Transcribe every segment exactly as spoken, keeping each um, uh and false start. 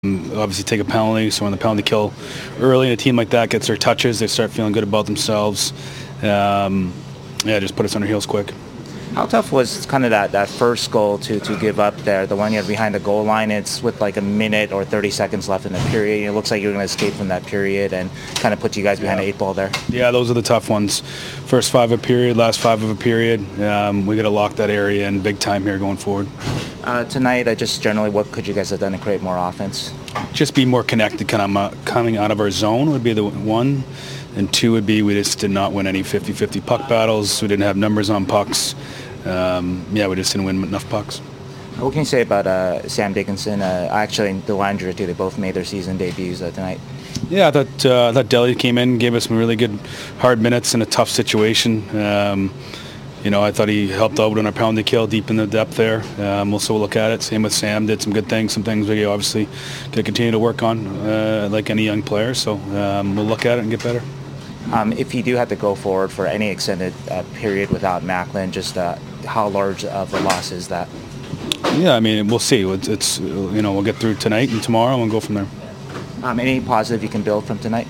Obviously take a penalty, so when the penalty kill early in a team like that gets their touches, they start feeling good about themselves. Um, yeah, just put us on our heels quick. How tough was kind of that, that first goal to, to give up there, the one you had behind the goal line? It's with like a minute or thirty seconds left in the period. It looks like you're going to escape from that period and kind of put you guys behind yeah. the eight ball there. Yeah, those are the tough ones. First five of a period, last five of a period. Um, we got to lock that area in big time here going forward. Uh, tonight, uh, just generally, what could you guys have done to create more offense? Just be more connected, kind of uh, coming out of our zone would be the one. And two would be we just did not win any fifty-fifty puck battles. We didn't have numbers on pucks. Um, yeah, we just didn't win enough pucks. What can you say about uh, Sam Dickinson? Uh, actually, the Dellandrea too. They both made their season debuts uh, tonight. Yeah, I thought uh, I thought Delhi came in, gave us some really good hard minutes in a tough situation. Um, you know, I thought he helped out on our penalty kill deep in the depth there. Um, also look at it. Same with Sam. Did some good things. Some things we obviously could continue to work on, uh, like any young player. So um, we'll look at it and get better. Um, if you do have to go forward for any extended uh, period without Macklin, just uh, how large of a loss is that? Yeah, I mean, we'll see. It's, it's you know, we'll get through tonight and tomorrow and go from there. Um, any positive you can build from tonight?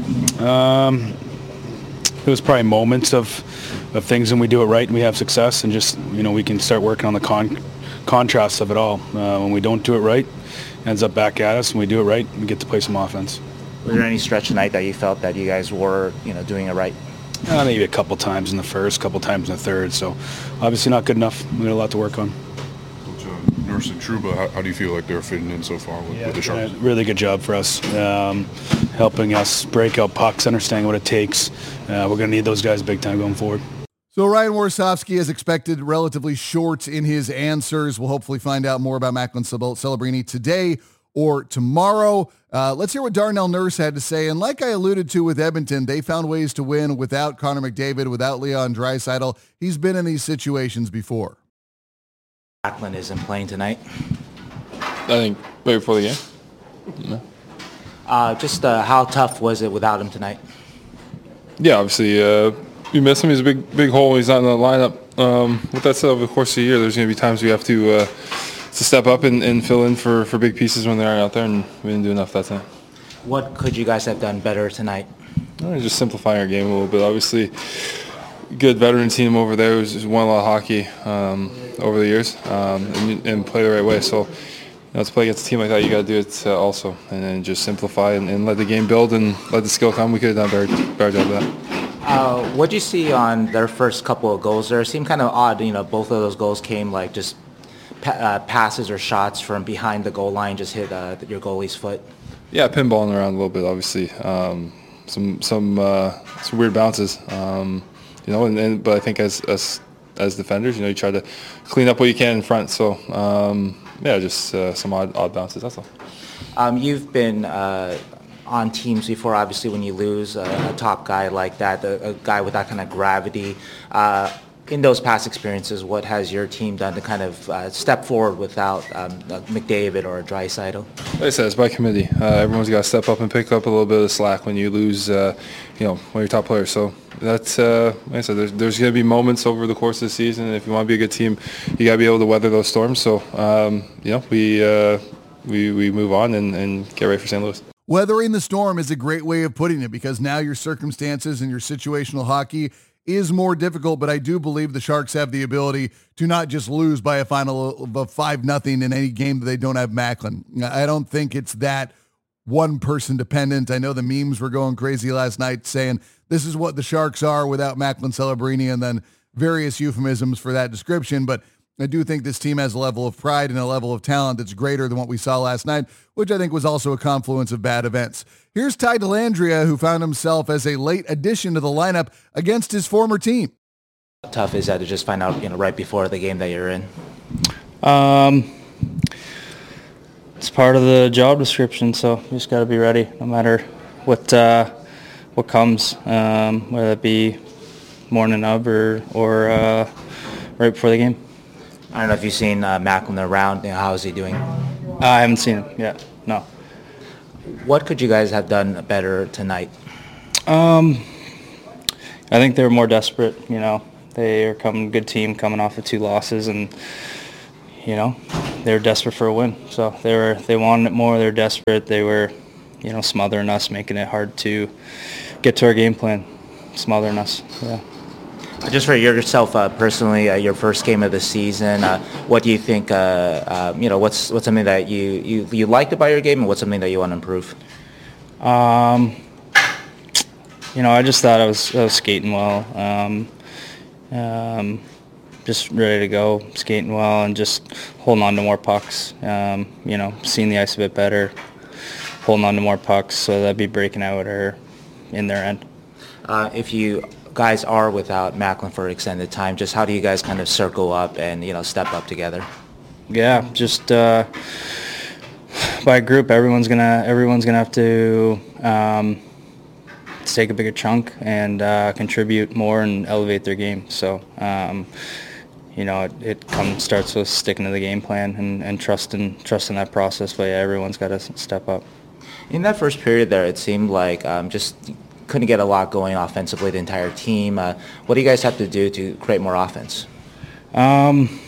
Um, it was probably moments of of things when we do it right and we have success, and just you know we can start working on the con- contrasts of it all. Uh, when we don't do it right, it ends up back at us. When we do it right, we get to play some offense. Was there any stretch tonight that you felt that you guys were, you know, doing it right? Uh, maybe a couple times in the first, couple times in the third. So obviously not good enough. We got a lot to work on. Coach uh, Nurse and Trouba, how, how do you feel like they're fitting in so far with, yeah, with the Sharks? Really good job for us, um, helping us break out pucks, understanding what it takes. Uh, we're going to need those guys big time going forward. So Ryan Warsofsky, as expected, relatively short in his answers. We'll hopefully find out more about Macklin Celebrini today or tomorrow. Uh, let's hear what Darnell Nurse had to say. And like I alluded to with Edmonton, they found ways to win without Connor McDavid, without Leon Draisaitl. He's been in these situations before. Macklin isn't playing tonight. I think right before the game. No. Uh, just uh, how tough was it without him tonight? Yeah, obviously uh, you miss him. He's a big, big hole. He's not in the lineup. Um, with that said, over the course of the year, there's going to be times we have to uh, to step up and, and fill in for, for big pieces when they're out there, and we didn't do enough that time. What could you guys have done better tonight? Uh, just simplifying our game a little bit. Obviously, good veteran team over there who's just won a lot of hockey um, over the years um, and, and play the right way. So, you know, to play against a team like that, you got to do it uh, also, and then just simplify and, and let the game build and let the skill come. We could have done a better, better job of that. Uh, what did you see on their first couple of goals there? It seemed kind of odd. You know, both of those goals came like just pa- uh, passes or shots from behind the goal line, just hit uh, your goalie's foot. Yeah, pinballing around a little bit, obviously. Um, some some uh, some weird bounces, um, you know. And, and but I think as as as defenders, you know, you try to clean up what you can in front. So um, yeah, just uh, some odd odd bounces. That's all. Um, you've been uh, on teams before. Obviously, when you lose a, a top guy like that, a, a guy with that kind of gravity. Uh, In those past experiences, what has your team done to kind of uh, step forward without um, McDavid or Draisaitl? Like I said, it's by committee. Uh, everyone's got to step up and pick up a little bit of the slack when you lose, uh, you know, one of your top players. So that's, uh, like I said, there's, there's going to be moments over the course of the season. And if you want to be a good team, you got to be able to weather those storms. So, um, you know, we, uh, we we move on and, and get ready for Saint Louis. Weathering the storm is a great way of putting it, because now your circumstances and your situational hockey is more difficult, but I do believe the Sharks have the ability to not just lose by a final of five nothing in any game that they don't have Macklin. I don't think it's that one-person dependent. I know the memes were going crazy last night saying this is what the Sharks are without Macklin Celebrini, and then various euphemisms for that description, but I do think this team has a level of pride and a level of talent that's greater than what we saw last night, which I think was also a confluence of bad events. Here's Ty Dellandrea, who found himself as a late addition to the lineup against his former team. How tough is that to just find out, you know, right before the game that you're in? Um, it's part of the job description, so you just got to be ready, no matter what uh, what comes, um, whether it be morning of or or uh, right before the game. I don't know if you've seen uh, Macklin around. You know, how is he doing? I haven't seen him yet. No. What could you guys have done better tonight? Um, I think they were more desperate. You know, they are coming good team coming off of two losses, and you know, they were desperate for a win. So they were they wanted it more. They were desperate. They were, you know, smothering us, making it hard to get to our game plan. Smothering us. Yeah. Just for yourself uh, personally, uh, your first game of the season, uh, what do you think? Uh, uh, you know, what's what's something that you, you you liked about your game, and what's something that you want to improve? Um, you know, I just thought I was, I was skating well. Um, um, just ready to go, skating well, and just holding on to more pucks. Um, you know, seeing the ice a bit better, holding on to more pucks, so that'd be breaking out or in their end. Uh, if you guys are without Macklin for extended time, just how do you guys kind of circle up and, you know, step up together? Yeah, just uh, by group, everyone's gonna everyone's gonna have to um, take a bigger chunk and uh, contribute more and elevate their game. So, um, you know, it, it comes starts with sticking to the game plan and, and trusting trusting that process. But yeah, everyone's got to step up. In that first period there, it seemed like um, just couldn't get a lot going offensively, the entire team. Uh, what do you guys have to do to create more offense? Um,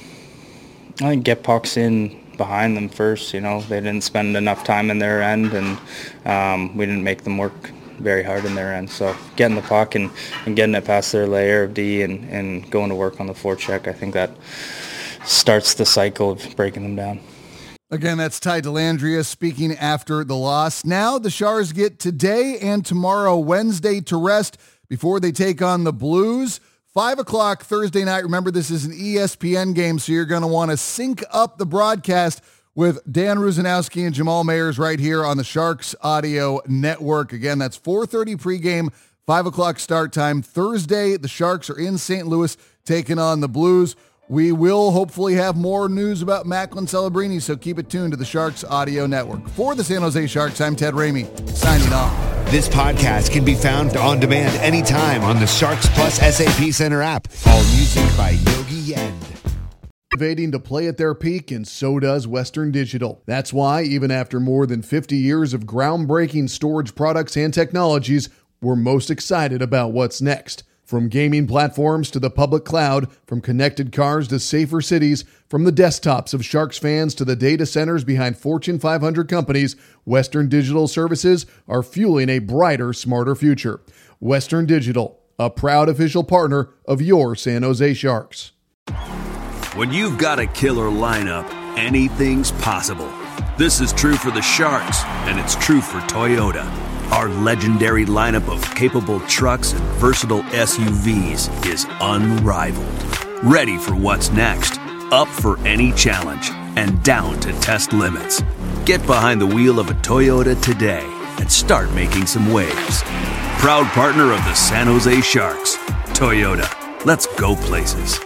I think get pucks in behind them first. You know, they didn't spend enough time in their end, and um, we didn't make them work very hard in their end. So getting the puck and, and getting it past their layer of D and, and going to work on the forecheck, I think that starts the cycle of breaking them down. Again, that's Ty Dellandrea speaking after the loss. Now the Sharks get today and tomorrow, Wednesday, to rest before they take on the Blues. Five o'clock Thursday night. Remember, this is an E S P N game, so you're going to want to sync up the broadcast with Dan Rusanowski and Jamal Mayers right here on the Sharks Audio Network. Again, that's four thirty pregame, five o'clock start time. Thursday, the Sharks are in Saint Louis taking on the Blues. We will hopefully have more news about Macklin Celebrini, so keep it tuned to the Sharks Audio Network. For the San Jose Sharks, I'm Ted Ramey, signing off. This podcast can be found on demand anytime on the Sharks Plus S A P Center app. All music by Yogi Yend. Innovating to play at their peak, and so does Western Digital. That's why, even after more than fifty years of groundbreaking storage products and technologies, we're most excited about what's next. From gaming platforms to the public cloud, from connected cars to safer cities, from the desktops of Sharks fans to the data centers behind Fortune five hundred companies, Western Digital services are fueling a brighter, smarter future. Western Digital, a proud official partner of your San Jose Sharks. When you've got a killer lineup, anything's possible. This is true for the Sharks, and it's true for Toyota. Our legendary lineup of capable trucks and versatile S U Vs is unrivaled. Ready for what's next, up for any challenge, and down to test limits. Get behind the wheel of a Toyota today and start making some waves. Proud partner of the San Jose Sharks. Toyota, let's go places.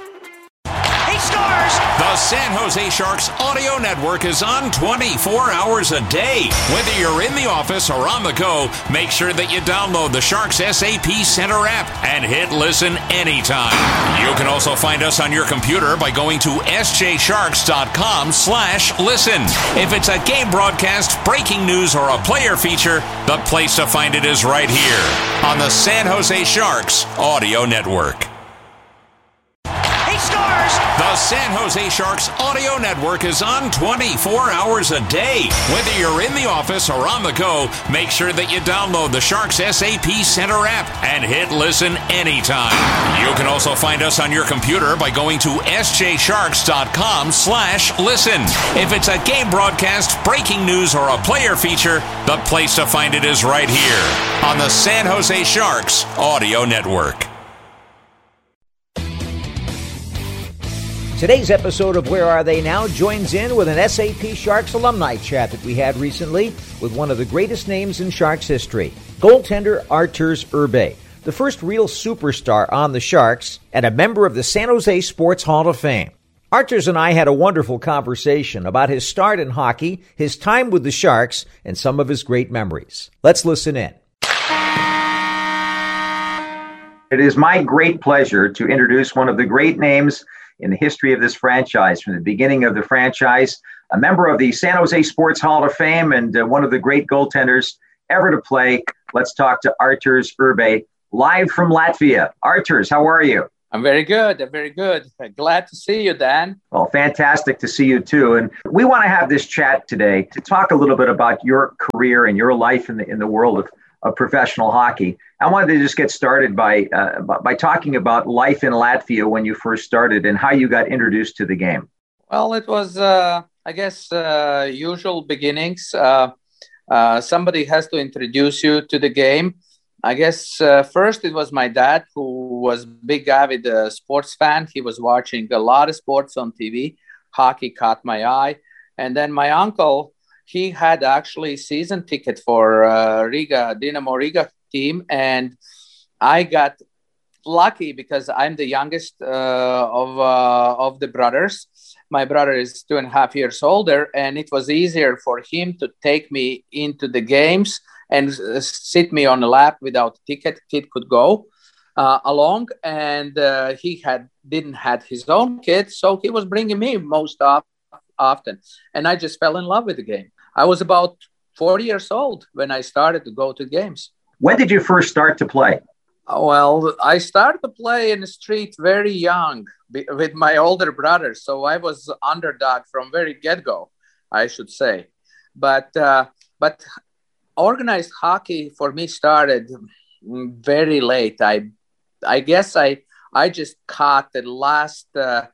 He scores! The San Jose Sharks Audio Network is on twenty-four hours a day. Whether you're in the office or on the go, make sure that you download the Sharks S A P Center app and hit listen anytime. You can also find us on your computer by going to s j sharks dot com slash listen. If it's a game broadcast, breaking news, or a player feature, the place to find it is right here on the San Jose Sharks Audio Network. He scores! The San Jose Sharks Audio Network is on twenty-four hours a day. Whether you're in the office or on the go, make sure that you download the Sharks S A P Center app and hit listen anytime. You can also find us on your computer by going to s j sharks dot com slash listen. If it's a game broadcast, breaking news, or a player feature, the place to find it is right here on the San Jose Sharks Audio Network. Today's episode of Where Are They Now joins in with an S A P Sharks alumni chat that we had recently with one of the greatest names in Sharks history, goaltender Arturs Irbe, the first real superstar on the Sharks and a member of the San Jose Sports Hall of Fame. Arturs and I had a wonderful conversation about his start in hockey, his time with the Sharks, and some of his great memories. Let's listen in. It is my great pleasure to introduce one of the great names in the history of this franchise, from the beginning of the franchise, a member of the San Jose Sports Hall of Fame and uh, one of the great goaltenders ever to play. Let's talk to Arturs Irbe, live from Latvia. Arturs, how are you? I'm very good. I'm very good. Glad to see you, Dan. Well, fantastic to see you too. And we want to have this chat today to talk a little bit about your career and your life in the in the world of, of professional hockey. I wanted to just get started by uh, by talking about life in Latvia when you first started and how you got introduced to the game. Well, it was, uh, I guess, uh, usual beginnings. Uh, uh, somebody has to introduce you to the game. I guess uh, first it was my dad, who was a big avid uh, sports fan. He was watching a lot of sports on T V. Hockey caught my eye. And then my uncle, he had actually season ticket for uh, Riga, Dynamo Riga team. And I got lucky because I'm the youngest uh, of, uh, of the brothers. My brother is two and a half years older, and it was easier for him to take me into the games and uh, sit me on a lap without a ticket. Kid could go uh, along, and uh, he had didn't had his own kid, so he was bringing me most of, often. And I just fell in love with the game. I was about forty years old when I started to go to games. When did you first start to play? Well, I started to play in the street very young with my older brother, so I was underdog from very get-go, I should say. But uh, but. Organized hockey for me started very late. I, I guess I, I just caught the last, uh,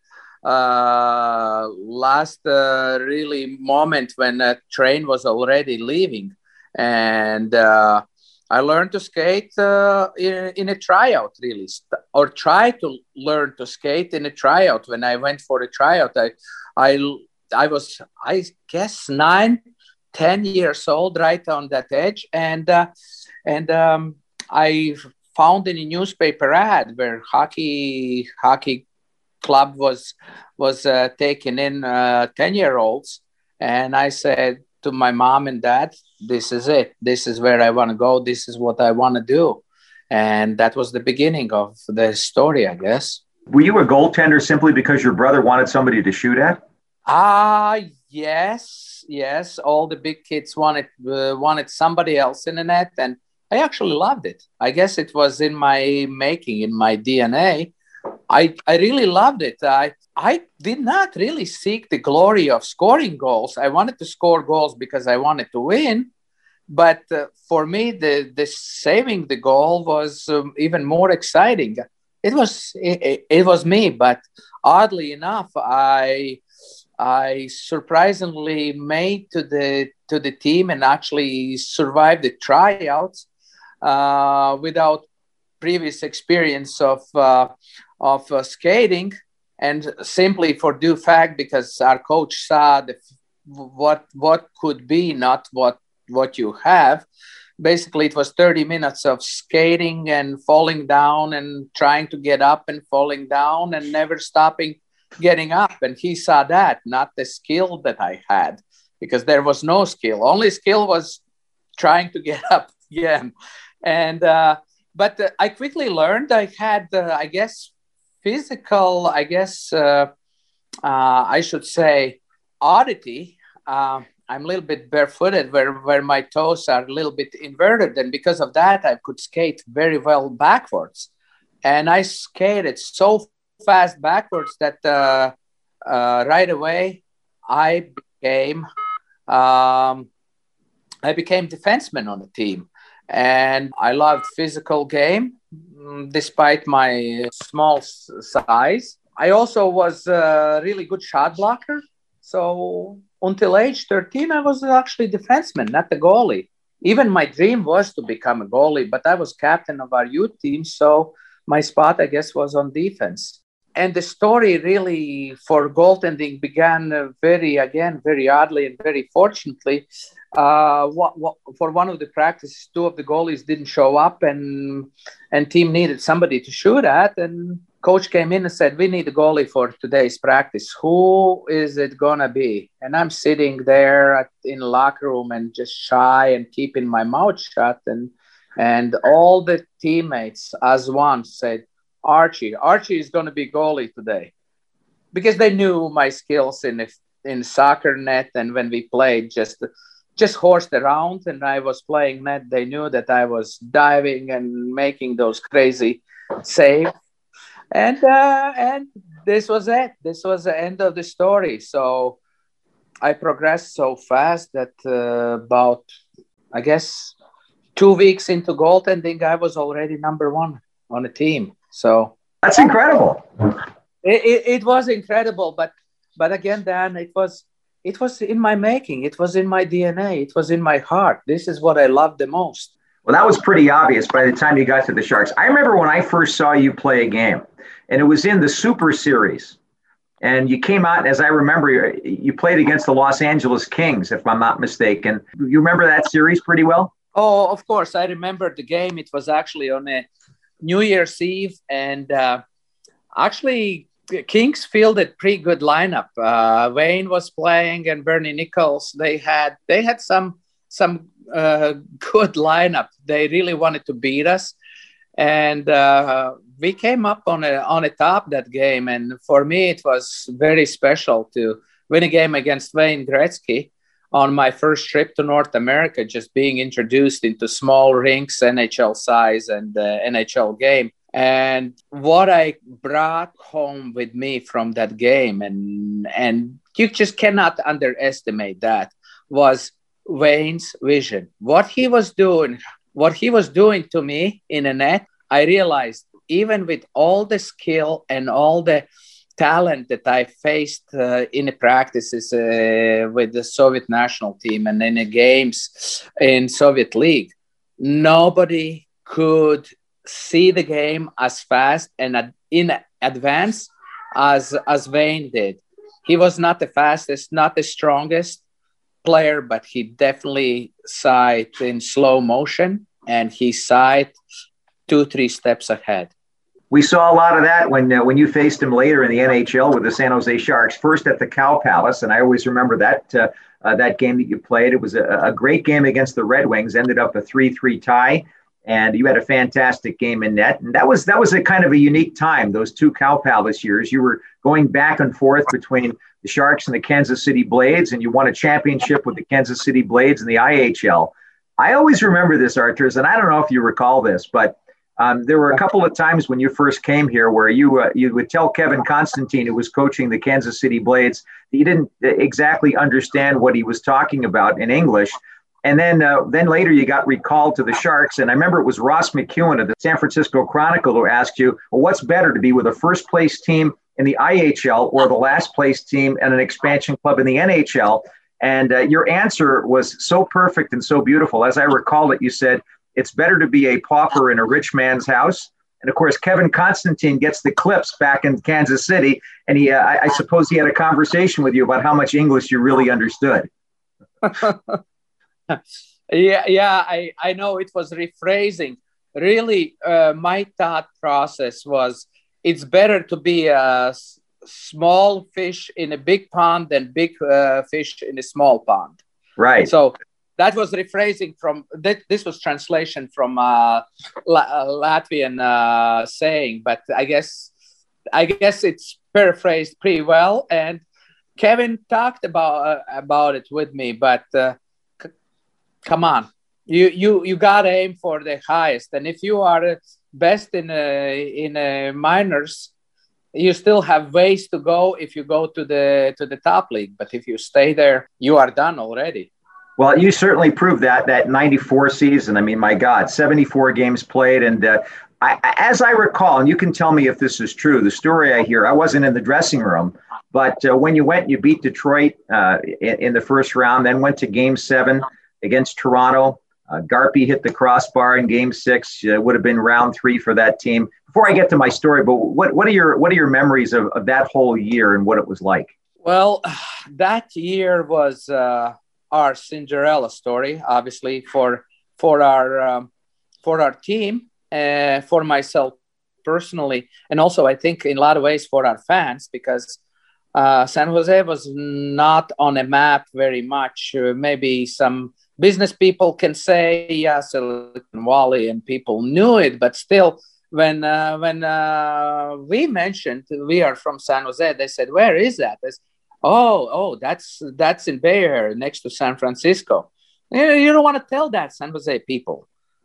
uh, last uh, really moment when a train was already leaving, and uh, I learned to skate uh, in, in a tryout, really, or try to learn to skate in a tryout. When I went for a tryout, I, I, I was, I guess, nine. ten years old, right on that edge. And uh, and um, I found in a newspaper ad where hockey hockey club was was uh, taking in uh, ten-year-olds. And I said to my mom and dad, this is it. This is where I want to go. This is what I want to do. And that was the beginning of the story, I guess. Were you a goaltender simply because your brother wanted somebody to shoot at? Ah, uh, yes. Yes, all the big kids wanted uh, wanted somebody else in the net, and I actually loved it. I guess it was in my making, in my D N A. I I really loved it. I I did not really seek the glory of scoring goals. I wanted to score goals because I wanted to win, but uh, for me, the the saving the goal was um, even more exciting. It was it, it was me, but oddly enough, I. I surprisingly made to the to the team and actually survived the tryouts uh, without previous experience of uh, of uh, skating, and simply for due fact because our coach saw the, what what could be, not what what you have. Basically, it was thirty minutes of skating and falling down and trying to get up and falling down and never stopping getting up. And he saw that, not the skill that I had, because there was no skill. Only skill was trying to get up again. And uh, but uh, I quickly learned. I had, uh, I guess, physical, I guess, uh, uh, I should say, oddity. Uh, I'm a little bit barefooted where, where my toes are a little bit inverted. And because of that, I could skate very well backwards. And I skated so fast backwards that uh, uh, right away I became um, I became defenseman on the team, and I loved physical game despite my small size. I also was a really good shot blocker, so until age thirteen I was actually defenseman, not the goalie. Even my dream was to become a goalie, but I was captain of our youth team, so my spot, I guess, was on defense. And the story really for goaltending began uh, very, again, very oddly and very fortunately. Uh, what, what, for one of the practices, two of the goalies didn't show up, and and team needed somebody to shoot at. And coach came in and said, we need a goalie for today's practice. Who is it going to be? And I'm sitting there at, in the locker room and just shy and keeping my mouth shut. And, and all the teammates as one said, Archie, Archie is going to be goalie today, because they knew my skills in in soccer net, and when we played just just horsed around and I was playing net, they knew that I was diving and making those crazy saves. and uh, and this was it. This was the end of the story. So I progressed so fast that uh, about, I guess, two weeks into goaltending, I was already number one on the team. So that's incredible. It, it, it was incredible, but but again, Dan, it was it was in my making. It was in my D N A. It was in my heart. This is what I love the most. Well, that was pretty obvious by the time you got to the Sharks. I remember when I first saw you play a game, and it was in the Super Series. And you came out, as I remember, you played against the Los Angeles Kings, if I'm not mistaken. You remember that series pretty well? Oh, of course. I remember the game. It was actually on a New Year's Eve. And uh, actually, Kings fielded pretty good lineup. Uh, Wayne was playing and Bernie Nichols. They had they had some some uh, good lineup. They really wanted to beat us. And uh, we came up on a on a top that game, and for me it was very special to win a game against Wayne Gretzky on my first trip to North America. Just being introduced into small rinks, N H L size, and uh, N H L game, and what I brought home with me from that game, and and you just cannot underestimate that, was Wayne's vision. What he was doing. What he was doing to me in a net, I realized even with all the skill and all the talent that I faced uh, in the practices uh, with the Soviet national team and in the games in Soviet League, nobody could see the game as fast and ad- in advance as, as Wayne did. He was not the fastest, not the strongest player, but he definitely saw it in slow motion, and he saw it two, three steps ahead. We saw a lot of that when uh, when you faced him later in the N H L with the San Jose Sharks, first at the Cow Palace, and I always remember that uh, uh, that game that you played. It was a, a great game against the Red Wings, ended up a three three tie, and you had a fantastic game in net. And that was that was a kind of a unique time, those two Cow Palace years. You were going back and forth between the Sharks and the Kansas City Blades, and you won a championship with the Kansas City Blades in the I H L. I always remember this, Arturs, and I don't know if you recall this, but um, there were a couple of times when you first came here where you uh, you would tell Kevin Constantine, who was coaching the Kansas City Blades, that you didn't exactly understand what he was talking about in English. And then uh, then later you got recalled to the Sharks. And I remember it was Ross McEwen of the San Francisco Chronicle who asked you, well, what's better, to be with a first-place team in the I H L or the last-place team and an expansion club in the N H L? And uh, your answer was so perfect and so beautiful. As I recall it, you said, it's better to be a pauper in a rich man's house. And, of course, Kevin Constantine gets the clips back in Kansas City, and he, uh, I, I suppose he had a conversation with you about how much English you really understood. yeah, yeah, I, I know it was rephrasing. Really, uh, my thought process was it's better to be a s- small fish in a big pond than big uh, fish in a small pond. Right. So that was rephrasing from, th- this was translation from uh, La- Latvian uh, saying, but I guess, I guess it's paraphrased pretty well. And Kevin talked about, uh, about it with me, but uh, c- come on, you, you, you got to aim for the highest. And if you are best in a, in a minors, you still have ways to go if you go to the, to the top league. But if you stay there, you are done already. Well, you certainly proved that, that ninety-four season. I mean, my God, seventy-four games played. And uh, I, as I recall, and you can tell me if this is true, the story I hear, I wasn't in the dressing room, but uh, when you went, you beat Detroit uh, in, in the first round, then went to game seven against Toronto. Uh, Garpy hit the crossbar in game six. Uh, would have been round three for that team. Before I get to my story, but what, what are your what are your memories of, of that whole year and what it was like? Well, that year was uh, our Cinderella story, obviously for for our um, for our team, uh, for myself personally, and also I think in a lot of ways for our fans, because uh, San Jose was not on a map very much. Uh, maybe some business people can say, yeah, Silicon Valley, and people knew it, but still, when uh, when uh, we mentioned we are from San Jose, they said, "Where is that?" They said, oh, oh, that's that's in Bay Area next to San Francisco. You, you don't want to tell that, San Jose people.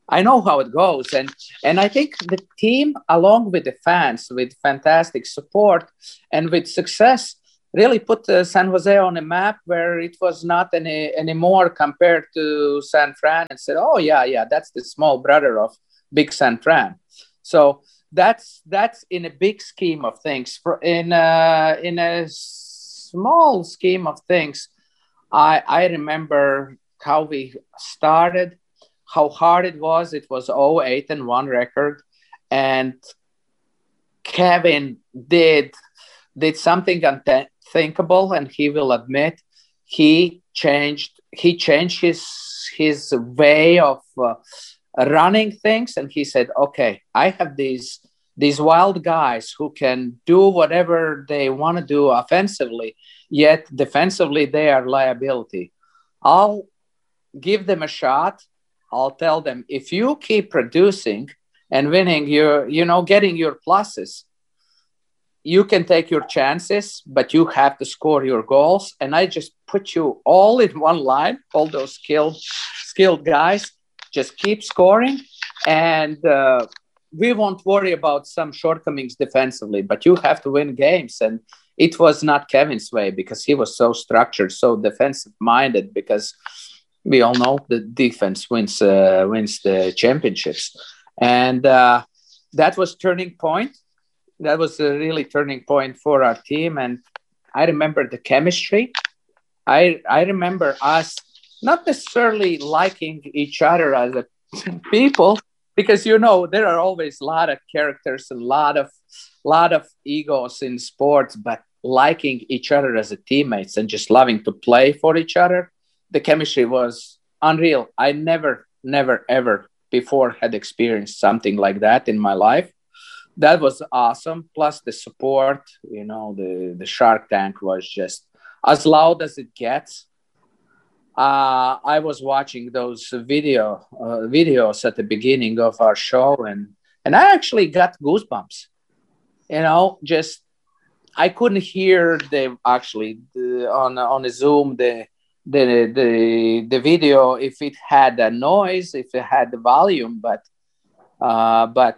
I know how it goes. And, and I think the team, along with the fans, with fantastic support and with success, really put uh, San Jose on a map where it was not any anymore compared to San Fran, and said, oh, yeah, yeah, that's the small brother of big San Fran. So that's that's in a big scheme of things. For in a, in a small scheme of things, I, I remember how we started, how hard it was. It was oh eight and one record. And Kevin did, did something unthinkable, and he will admit he changed, he changed his, his way of uh, running things. And he said, okay, I have these, these wild guys who can do whatever they want to do offensively, yet defensively they are liability. I'll give them a shot. I'll tell them, if you keep producing and winning your, you know, getting your pluses, you can take your chances, but you have to score your goals. And I just put you all in one line, all those skilled, skilled guys, just keep scoring. And uh, we won't worry about some shortcomings defensively, but you have to win games. And it was not Kevin's way, because he was so structured, so defensive minded, because we all know the defense wins uh, wins the championships. And uh, that was turning point. That was a really turning point for our team. And I remember the chemistry. I I remember us not necessarily liking each other as a people, because, you know, there are always a lot of characters, a lot of, lot of egos in sports, but liking each other as a teammates and just loving to play for each other, the chemistry was unreal. I never, never, ever before had experienced something like that in my life. That was awesome. Plus the support, you know, the, the Shark Tank was just as loud as it gets. Uh, I was watching those video uh, videos at the beginning of our show, and, and I actually got goosebumps. You know, just I couldn't hear the actually the, on on a Zoom the the the the video if it had a noise, if it had the volume, but uh, but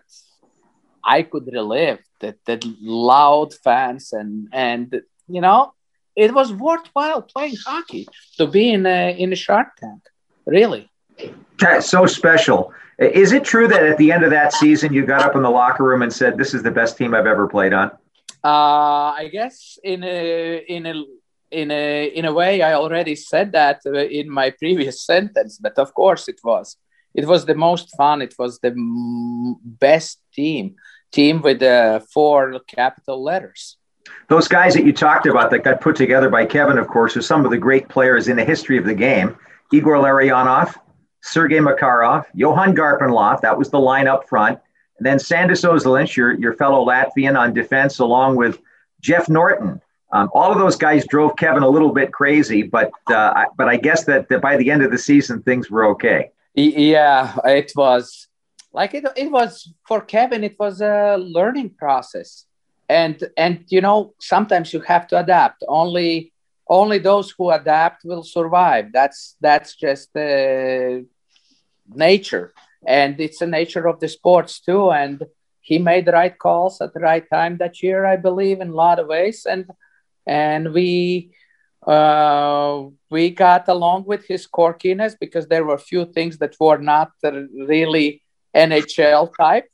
I could relive that that loud fans, and and you know, it was worthwhile playing hockey to be in a in a Shark Tank, really. That's so special. Is it true that at the end of that season you got up in the locker room and said, "This is the best team I've ever played on"? Uh, I guess in a in a in a in a way I already said that in my previous sentence, but of course it was. It was the most fun. It was the m- best team. Team with uh, four capital letters. Those guys that you talked about that got put together by Kevin, of course, are some of the great players in the history of the game. Igor Larionov, Sergei Makarov, Johan Garpenlov, that was the line up front. And then Sandis Ozolinsh, your, your fellow Latvian on defense, along with Jeff Norton. Um, all of those guys drove Kevin a little bit crazy, but uh, I, but I guess that, that by the end of the season, things were okay. Yeah, it was. Like it, it was for Kevin, it was a learning process. And, and you know, sometimes you have to adapt. Only only those who adapt will survive. That's that's just uh, nature. And it's the nature of the sports too. And he made the right calls at the right time that year, I believe, in a lot of ways. And and we uh, we got along with his quirkiness, because there were a few things that were not really N H L type,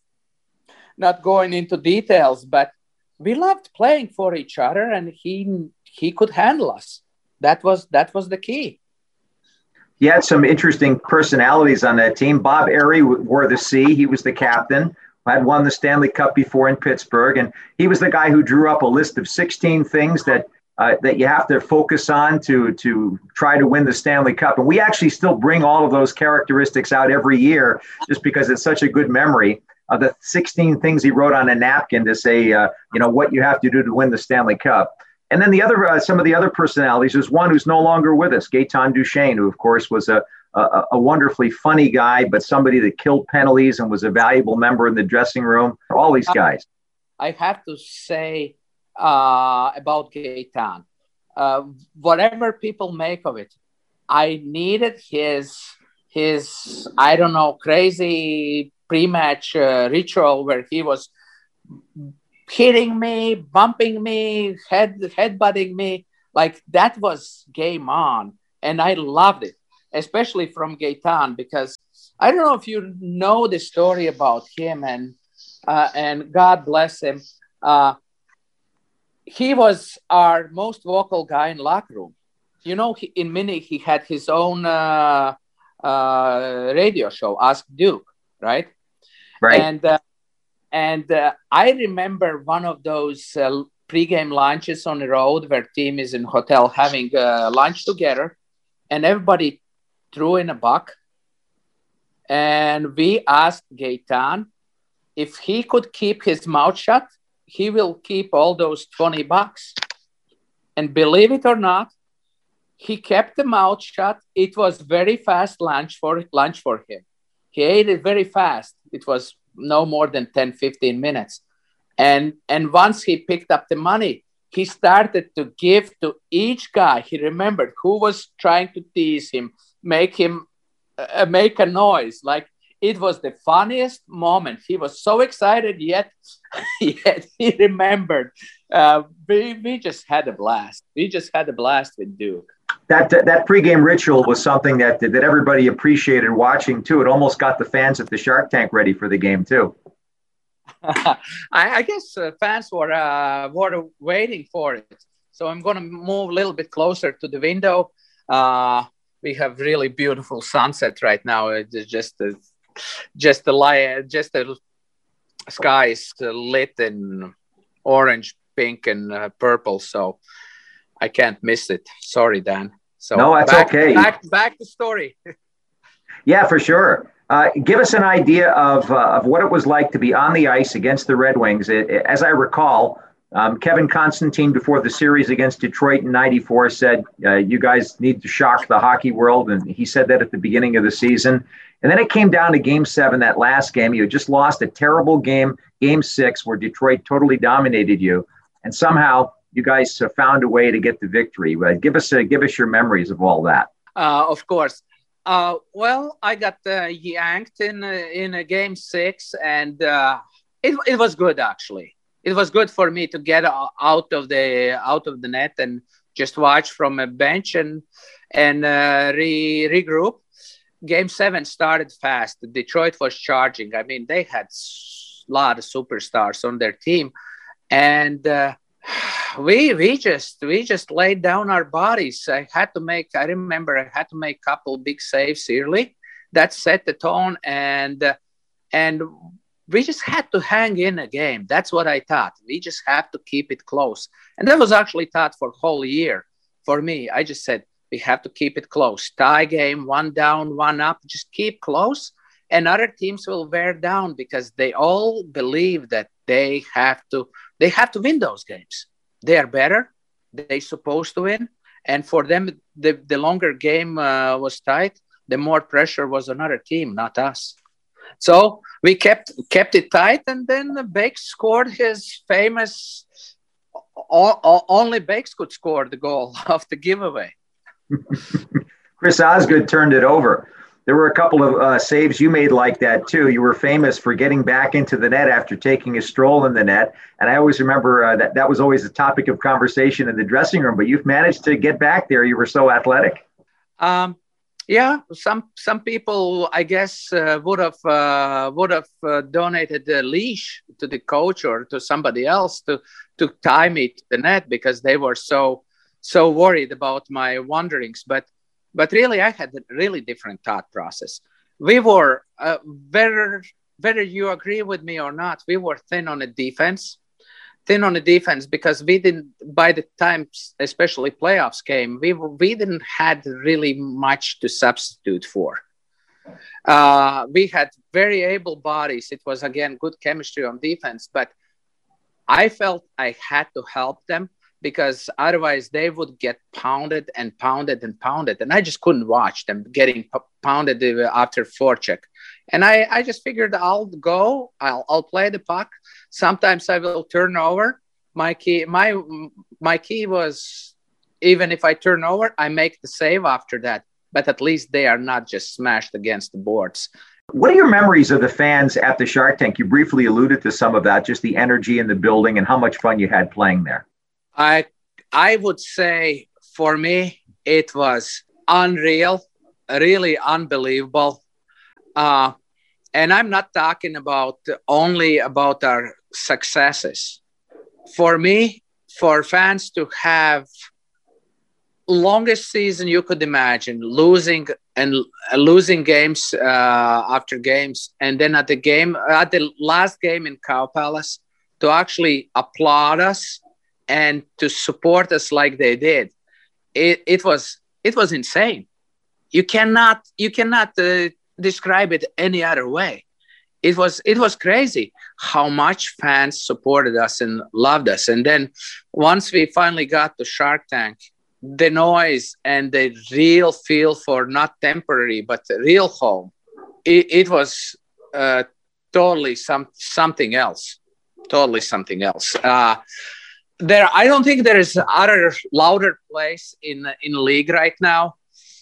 not going into details, but we loved playing for each other, and he he could handle us. That was that was the key. He had some interesting personalities on that team. Bob Airey wore the C. He was the captain, had won the Stanley Cup before in Pittsburgh, and he was the guy who drew up a list of sixteen things that uh, that you have to focus on to to try to win the Stanley Cup. And we actually still bring all of those characteristics out every year, just because it's such a good memory of the sixteen things he wrote on a napkin to say, uh, you know, what you have to do to win the Stanley Cup. And then the other, uh, some of the other personalities, there's one who's no longer with us, Gaetan Duchesne, who of course was a, a, a wonderfully funny guy, but somebody that killed penalties and was a valuable member in the dressing room. All these guys. I have to say uh, about Gaetan, uh, whatever people make of it, I needed his his I don't know crazy pre-match uh, ritual where he was hitting me, bumping me, head headbutting me. Like that was game on, and I loved it, especially from Gaetan, because I don't know if you know the story about him, and uh, and God bless him. Uh, he was our most vocal guy in locker room. You know, he, in Munich, he had his own uh, uh, radio show, Ask Duke, right? Right. And uh, and uh, I remember one of those uh, pre-game lunches on the road where team is in hotel having uh, lunch together, and everybody threw in a buck. And we asked Gaetan if he could keep his mouth shut, he will keep all those twenty bucks. And believe it or not, he kept the mouth shut. It was very fast lunch for lunch for him. He ate it very fast. It was no more than ten, fifteen minutes. And, and once he picked up the money, he started to give to each guy. He remembered who was trying to tease him, make him uh, make a noise. Like it was the funniest moment. He was so excited, yet, yet he remembered. Uh, we, we just had a blast. We just had a blast with Duke. That that pregame ritual was something that that everybody appreciated watching too. It almost got the fans at the Shark Tank ready for the game too. I, I guess uh, fans were uh, were waiting for it. So I'm going to move a little bit closer to the window. Uh, we have really beautiful sunset right now. It's just the just the light, just the sky is lit in orange, pink, and uh, purple. So I can't miss it. Sorry, Dan. So no, that's back, okay. Back back to story. Yeah, for sure. Uh, give us an idea of uh, of what it was like to be on the ice against the Red Wings. It, it, as I recall, um, Kevin Constantine before the series against Detroit in ninety-four said, uh, you guys need to shock the hockey world. And he said that at the beginning of the season. And then it came down to game seven, that last game. You had just lost a terrible game, game six, where Detroit totally dominated you. And somehow you guys uh, found a way to get the victory. Uh, give us uh, give us your memories of all that. Uh, of course. Uh, well, I got uh, yanked in uh, in a game six, and uh, it it was good actually. It was good for me to get out of the out of the net and just watch from a bench and and uh, re, regroup. Game seven started fast. Detroit was charging. I mean, they had a lot of superstars on their team, and uh, we we just we just laid down our bodies. I had to make. I remember I had to make a couple big saves early. That set the tone, and uh, and we just had to hang in a game. That's what I thought. We just have to keep it close, and that was actually thought for whole year. For me, I just said we have to keep it close. Tie game, one down, one up. Just keep close, and other teams will wear down because they all believe that they have to. They have to win those games. They are better. They're supposed to win. And for them, the, the longer game uh, was tight, the more pressure was on other team, not us. So we kept kept it tight, and then Bakes scored his famous, o- o- only Bakes could score the goal of the giveaway. Chris Osgood turned it over. There were a couple of uh, saves you made like that, too. You were famous for getting back into the net after taking a stroll in the net. And I always remember uh, that that was always a topic of conversation in the dressing room. But you've managed to get back there. You were so athletic. Um, yeah, some some people, I guess, uh, would have uh, would have uh, donated a leash to the coach or to somebody else to to tie me to the net because they were so so worried about my wanderings. But But really, I had a really different thought process. We were, uh, whether, whether you agree with me or not, we were thin on the defense. Thin on the defense because we didn't, by the time, especially playoffs came, we, we didn't had really much to substitute for. Uh, we had very able bodies. It was, again, good chemistry on defense. But I felt I had to help them, because otherwise they would get pounded and pounded and pounded. And I just couldn't watch them getting p- pounded after forecheck. And I, I just figured I'll go, I'll, I'll play the puck. Sometimes I will turn over. My key, my, my key was, even if I turn over, I make the save after that. but at least they are not just smashed against the boards. What are your memories of the fans at the Shark Tank? You briefly alluded to some of that, just the energy in the building and how much fun you had playing there. I I would say for me, it was unreal, really unbelievable. Uh, and I'm not talking about only about our successes. For me, for fans to have longest season you could imagine, losing and uh, losing games uh, after games, and then at the game, at the last game in Cow Palace, to actually applaud us and to support us like they did, it, it was it was insane. You cannot you cannot uh, describe it any other way. It was it was crazy how much fans supported us and loved us. And then once we finally got to Shark Tank, the noise and the real feel for not temporary but the real home, it, it was uh, totally some something else. Totally something else. Uh, there, I don't think there is other louder place in in the league right now.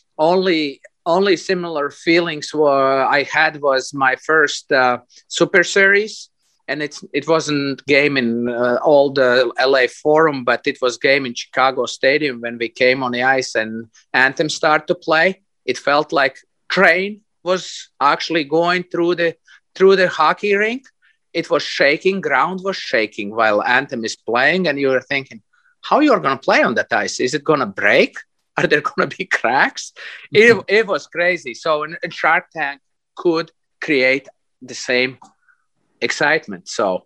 Only only similar feelings were I had was my first uh, Super Series. And it's it wasn't game in uh, all the L A Forum, but it was game in Chicago Stadium when we came on the ice and Anthem started to play. It felt like train was actually going through the through the hockey rink. It was shaking, ground was shaking while Anthem is playing, and you were thinking, how you're going to play on that ice? Is it going to break? Are there going to be cracks? Mm-hmm. It it was crazy. So in, in Shark Tank could create the same excitement. So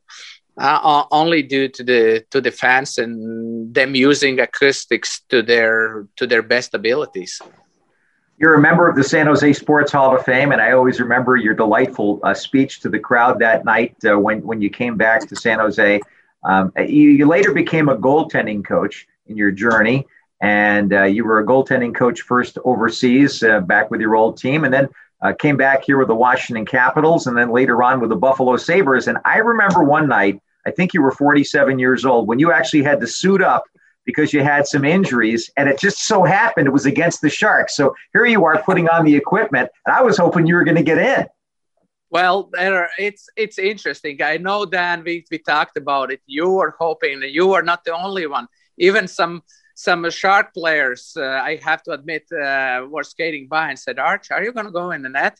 uh, only due to the to the fans and them using acoustics to their to their best abilities. You're a member of the San Jose Sports Hall of Fame, and I always remember your delightful uh, speech to the crowd that night uh, when when you came back to San Jose. Um, you, you later became a goaltending coach in your journey, and uh, you were a goaltending coach first overseas, uh, back with your old team, and then Uh, came back here with the Washington Capitals and then later on with the Buffalo Sabres. And I remember one night, I think you were forty-seven years old, when you actually had to suit up because you had some injuries, and it just so happened it was against the Sharks. So here you are putting on the equipment, and I was hoping you were going to get in. Well, there, it's it's interesting. I know, Dan, we, we talked about it. You were hoping, you were not the only one. Even some Some Shark players, uh, I have to admit, uh, were skating by and said, Arch, are you going to go in the net?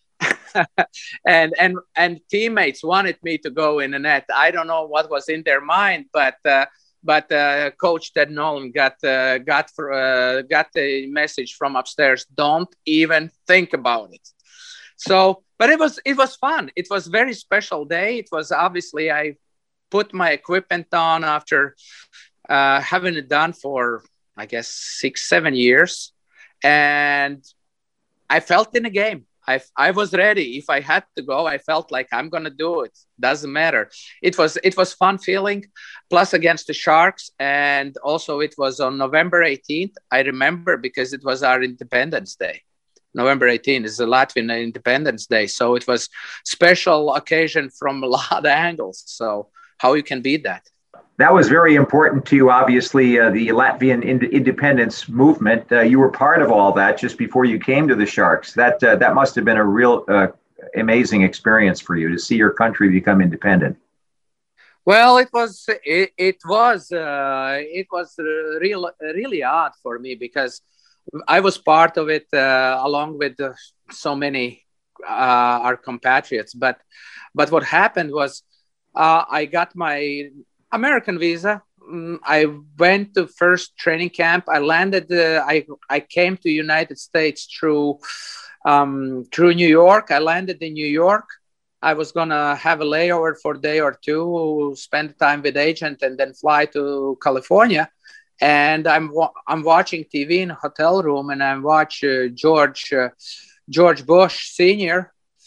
and and and teammates wanted me to go in the net. I don't know what was in their mind, but uh, but uh, Coach Ted Nolan got uh, got for, uh, got the message from upstairs. Don't even think about it. So, but it was it was fun. It was a very special day. It was obviously I put my equipment on after Uh, having it done for, I guess, six, seven years. And I felt in the game. I, I was ready. If I had to go, I felt like I'm going to do it. Doesn't matter. It was it was fun feeling, plus against the Sharks. And also it was on November eighteenth. I remember because it was our Independence Day. November eighteenth is the Latvian Independence Day. So it was special occasion from a lot of angles. So how you can beat that? That was very important to you, obviously, uh, the Latvian ind- independence movement. Uh, you were part of all that just before you came to the Sharks. That uh, that must have been a real uh, amazing experience for you to see your country become independent. Well, it was it, it was uh, it was real really odd for me because I was part of it uh, along with uh, so many uh, our compatriots. But but what happened was uh, I got my American visa. I went to first training camp. I landed. Uh, I I came to United States through um, through New York. I landed in New York. I was gonna have a layover for a day or two, spend time with agent, and then fly to California. And I'm I'm watching T V in a hotel room, and I watch uh, George uh, George Bush Senior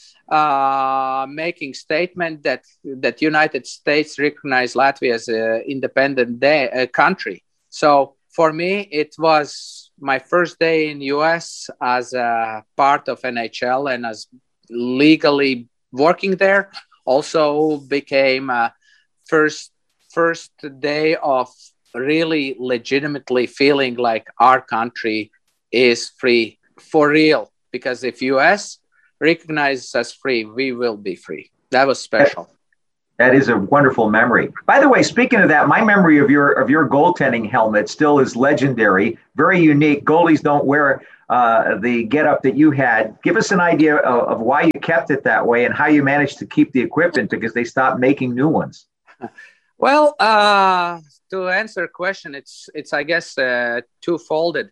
Uh, making statement that that United States recognize Latvia as an independent day, uh, country. So for me, it was my first day in the U S as a part of N H L and as legally working there. Also became a first first day of really legitimately feeling like our country is free for real, because if U S recognizes us free, we will be free. That was special. That is a wonderful memory. By the way, speaking of that, my memory of your of your goaltending helmet still is legendary, very unique. Goalies don't wear uh, the getup that you had. Give us an idea of, of why you kept it that way and how you managed to keep the equipment, because they stopped making new ones. Well, uh, to answer a question, it's it's I guess uh, two-folded.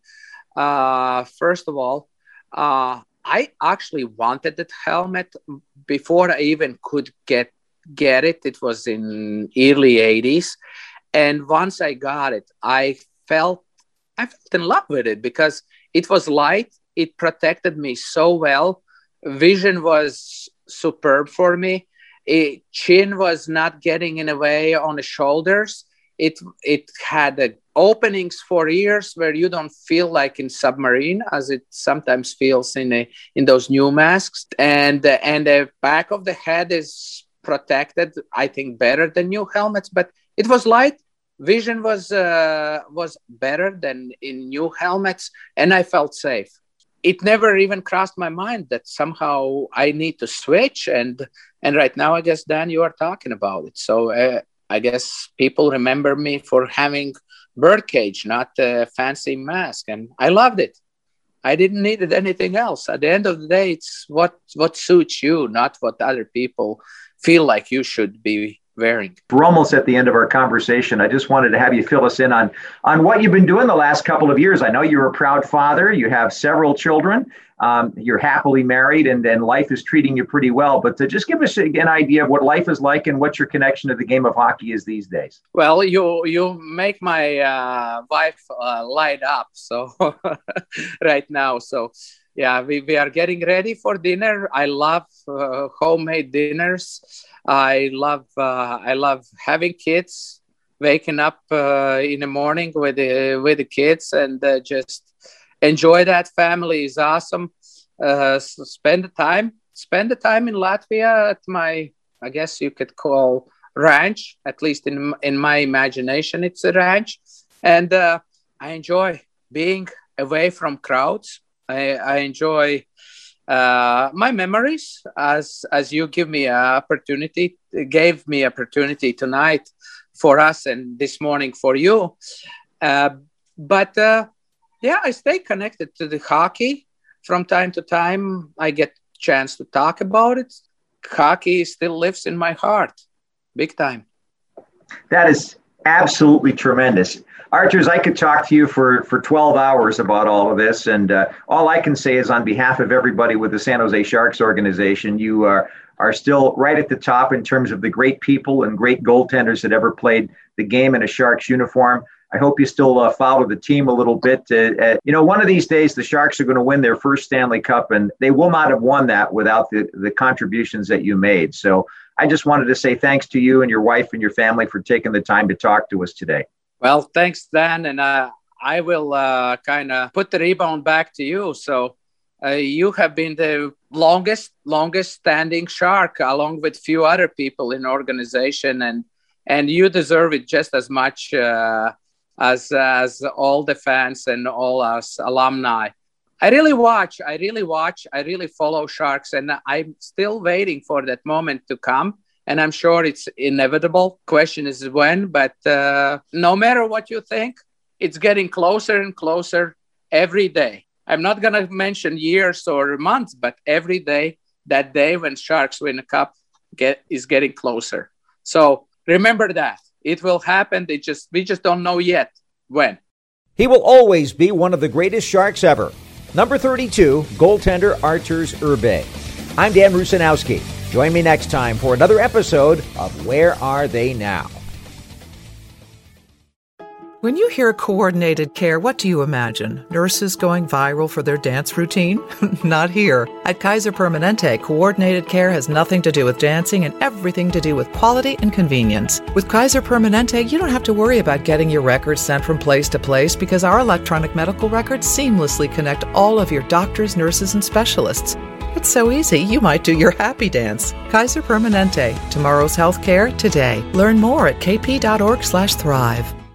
Uh, first of all, uh, I actually wanted that helmet before I even could get get it. It was in early eighties, and once I got it, I felt I felt in love with it because it was light. It protected me so well. Vision was superb for me. It, chin was not getting in the way on the shoulders. It it had uh, openings for ears where you don't feel like in submarine, as it sometimes feels in a, in those new masks. And uh, and the back of the head is protected, I think, better than new helmets. But it was light. Vision was uh, was better than in new helmets, and I felt safe. It never even crossed my mind that somehow I need to switch. And and right now, I guess, Dan, you are talking about it. So uh, I guess people remember me for having birdcage, not a fancy mask. And I loved it. I didn't need anything else. At the end of the day, it's what, what suits you, not what other people feel like you should be wearing. We're almost at the end of our conversation. I just wanted to have you fill us in on, on what you've been doing the last couple of years. I know you're a proud father. You have several children. Um, you're happily married, and, and life is treating you pretty well. But to just give us an idea of what life is like and what your connection to the game of hockey is these days. Well, you you make my uh, wife uh, light up so right now. So yeah, we, we are getting ready for dinner. I love uh, homemade dinners. I love uh, I love having kids, waking up uh, in the morning with the with the kids, and uh, just enjoy that. Family is awesome. Uh, so spend the time spend the time in Latvia at my, I guess you could call, ranch. At least in in my imagination, it's a ranch, and uh, I enjoy being away from crowds. I, I enjoy. Uh, my memories, as as you give me an opportunity, gave me opportunity tonight for us, and this morning for you. Uh, but uh, yeah, I stay connected to the hockey. From time to time, I get a chance to talk about it. Hockey still lives in my heart, big time. That is absolutely tremendous. Arturs, I could talk to you for, for twelve hours about all of this, and uh, all I can say is on behalf of everybody with the San Jose Sharks organization, you are, are still right at the top in terms of the great people and great goaltenders that ever played the game in a Sharks uniform. I hope you still uh, follow the team a little bit. Uh, uh, you know, one of these days, the Sharks are going to win their first Stanley Cup, and they will not have won that without the, the contributions that you made. So I just wanted to say thanks to you and your wife and your family for taking the time to talk to us today. Well, thanks, Dan. And uh, I will uh, kind of put the rebound back to you. So uh, you have been the longest, longest standing Shark, along with few other people in the organization. And, and you deserve it just as much uh, as, as all the fans and all us alumni. I really watch, I really watch, I really follow Sharks, and I'm still waiting for that moment to come. And I'm sure it's inevitable. Question is when, but uh, no matter what you think, it's getting closer and closer every day. I'm not going to mention years or months, but every day, that day when Sharks win a cup get, is getting closer. So remember that. It will happen. They just we just don't know yet when. He will always be one of the greatest Sharks ever. Number thirty-two, goaltender Arturs Irbe. I'm Dan Rusanowski. Join me next time for another episode of Where Are They Now? When you hear coordinated care, what do you imagine? Nurses going viral for their dance routine? Not here. At Kaiser Permanente, coordinated care has nothing to do with dancing and everything to do with quality and convenience. With Kaiser Permanente, you don't have to worry about getting your records sent from place to place because our electronic medical records seamlessly connect all of your doctors, nurses, and specialists. It's so easy, you might do your happy dance. Kaiser Permanente. Tomorrow's healthcare today. Learn more at kp.org slash thrive.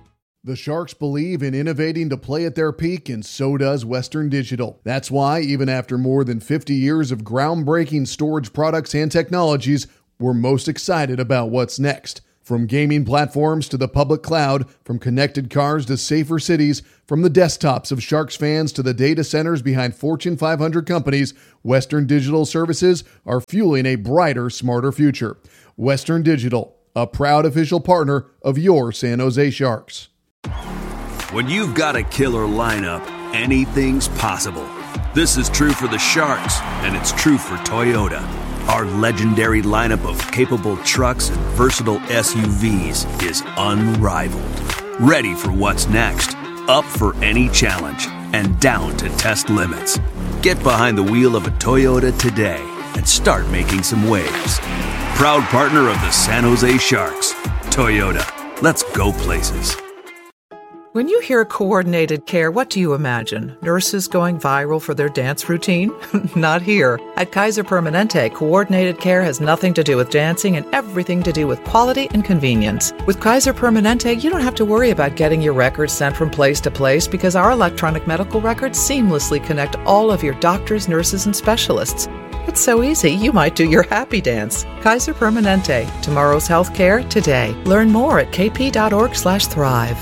The Sharks believe in innovating to play at their peak, and so does Western Digital. That's why, even after more than fifty years of groundbreaking storage products and technologies, we're most excited about what's next. From gaming platforms to the public cloud, from connected cars to safer cities, from the desktops of Sharks fans to the data centers behind Fortune five hundred companies, Western Digital services are fueling a brighter, smarter future. Western Digital, a proud official partner of your San Jose Sharks. When you've got a killer lineup, anything's possible. This is true for the Sharks, and it's true for Toyota. Our legendary lineup of capable trucks and versatile S U Vs is unrivaled. Ready for what's next, up for any challenge, and down to test limits. Get behind the wheel of a Toyota today and start making some waves. Proud partner of the San Jose Sharks. Toyota, let's go places. When you hear coordinated care, what do you imagine? Nurses going viral for their dance routine? Not here. At Kaiser Permanente, coordinated care has nothing to do with dancing and everything to do with quality and convenience. With Kaiser Permanente, you don't have to worry about getting your records sent from place to place because our electronic medical records seamlessly connect all of your doctors, nurses, and specialists. It's so easy, you might do your happy dance. Kaiser Permanente. Tomorrow's healthcare today. Learn more at kp.org slash thrive.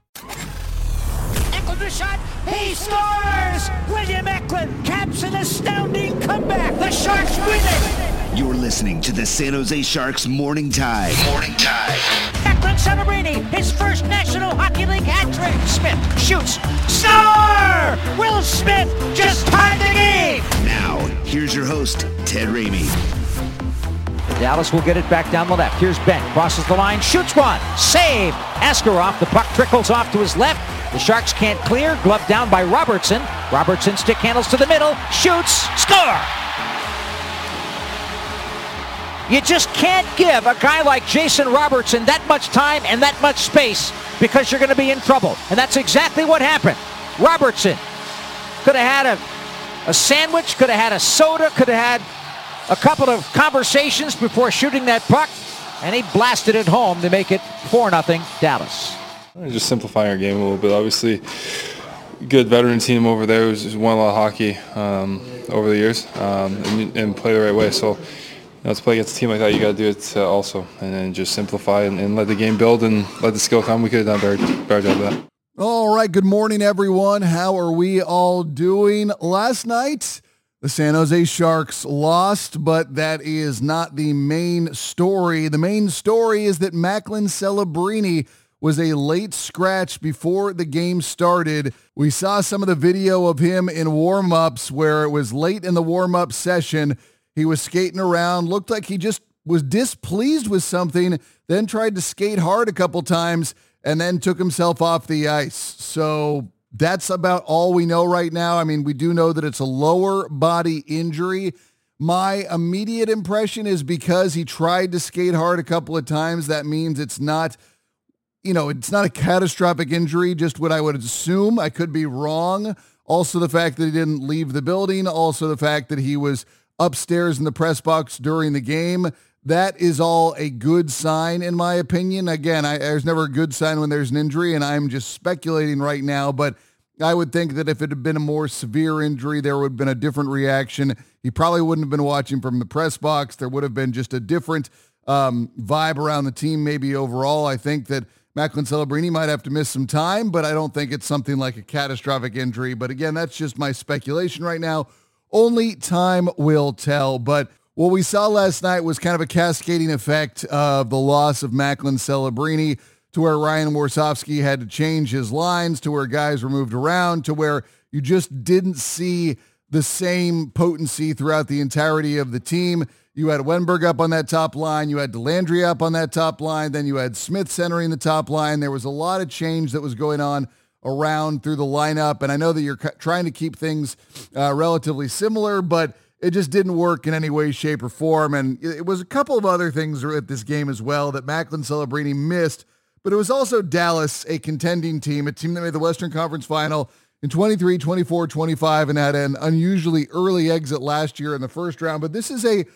Shot. He scores! William Eklund caps an astounding comeback. The Sharks win it! You're listening to the San Jose Sharks Morning Tide. Morning Tide. Eklund Celebrini, his first National Hockey League hat trick. Smith shoots. Star! Will Smith just tied the game! Now, here's your host, Ted Ramey. Dallas will get it back down the left. Here's Benn, crosses the line, shoots one, save. Askarov, the puck trickles off to his left. The Sharks can't clear, gloved down by Robertson. Robertson stick handles to the middle, shoots, score! You just can't give a guy like Jason Robertson that much time and that much space because you're going to be in trouble. And that's exactly what happened. Robertson could have had a, a sandwich, could have had a soda, could have had a couple of conversations before shooting that puck, and he blasted it home to make it four nothing Dallas. Just simplifying our game a little bit. Obviously, good veteran team over there who's won a lot of hockey um, over the years um, and, and play the right way. So, you know, to play against a team like that, you got to do it uh, also, and then just simplify and, and let the game build and let the skill come. We could have done a better, better job of that. All right, good morning, everyone. How are we all doing? Last night, the San Jose Sharks lost, but that is not the main story. The main story is that Macklin Celebrini was a late scratch before the game started. We saw some of the video of him in warm-ups where it was late in the warm-up session. He was skating around, looked like he just was displeased with something, then tried to skate hard a couple times, and then took himself off the ice. So that's about all we know right now. I mean, we do know that it's a lower body injury. My immediate impression is because he tried to skate hard a couple of times, that means it's not, you know, it's not a catastrophic injury, just what I would assume. I could be wrong. Also the fact that he didn't leave the building, also the fact that he was upstairs in the press box during the game. That is all a good sign, in my opinion. Again, I, there's never a good sign when there's an injury, and I'm just speculating right now, but I would think that if it had been a more severe injury, there would have been a different reaction. He probably wouldn't have been watching from the press box. There would have been just a different um, vibe around the team, maybe overall. I think that Macklin Celebrini might have to miss some time, but I don't think it's something like a catastrophic injury. But again, that's just my speculation right now. Only time will tell. But what we saw last night was kind of a cascading effect of the loss of Macklin Celebrini, to where Ryan Warsofsky had to change his lines, to where guys were moved around, to where you just didn't see the same potency throughout the entirety of the team. You had Wenberg up on that top line. You had Delandry up on that top line. Then you had Smith centering the top line. There was a lot of change that was going on around through the lineup. And I know that you're trying to keep things uh, relatively similar, but it just didn't work in any way, shape, or form. And it was a couple of other things at this game as well that Macklin Celebrini missed. But it was also Dallas, a contending team, a team that made the Western Conference Final in twenty-three, twenty-four, twenty-five, and had an unusually early exit last year in the first round. But this is a